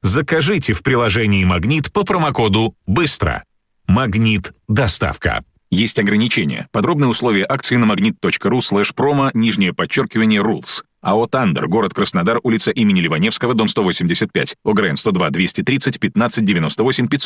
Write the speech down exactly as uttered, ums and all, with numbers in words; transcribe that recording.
Закажите в приложении «Магнит» по промокоду «Быстро». «Магнит. Доставка». Есть ограничения. Подробные условия акции на магнит.ру слэш промо, нижнее подчеркивание, rules. АО «Тандер», город Краснодар, улица имени Ливаневского, дом сто восемьдесят пять, ОГРН сто два двести тридцать пятнадцать девяносто восемь пятьсот.